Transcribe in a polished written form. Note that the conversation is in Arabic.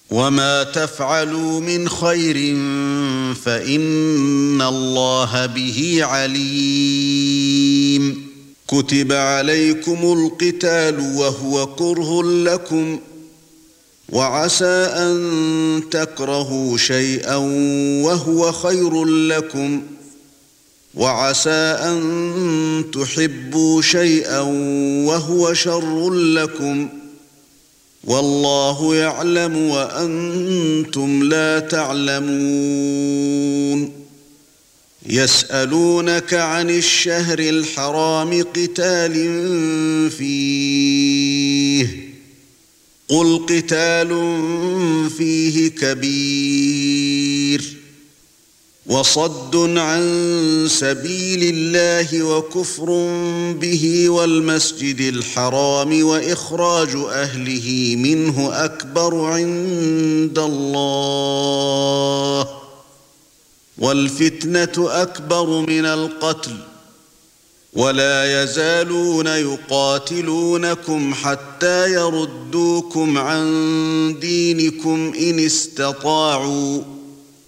وما تفعلوا من خير فإن الله به عليم كتب عليكم القتال وهو كره لكم وعسى أن تكرهوا شيئا وهو خير لكم وعسى أن تحبوا شيئا وهو شر لكم والله يعلم وأنتم لا تعلمون يسألونك عن الشهر الحرام قتال فيه قل قتال فيه كبير وصد عن سبيل الله وكفر به والمسجد الحرام وإخراج أهله منه أكبر عند الله والفتنة أكبر من القتل ولا يزالون يقاتلونكم حتى يردوكم عن دينكم إن استطاعوا